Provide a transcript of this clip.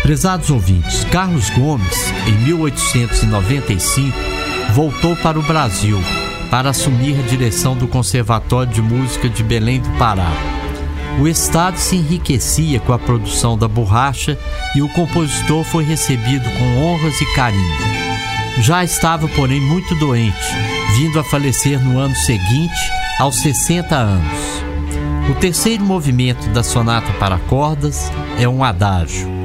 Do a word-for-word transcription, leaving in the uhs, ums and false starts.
Prezados ouvintes, Carlos Gomes, em mil oitocentos e noventa e cinco, voltou para o Brasil para assumir a direção do Conservatório de Música de Belém do Pará. O estado se enriquecia com a produção da borracha e o compositor foi recebido com honras e carinho. Já estava, porém, muito doente, vindo a falecer no ano seguinte, aos sessenta anos. O terceiro movimento da sonata para cordas é um adágio.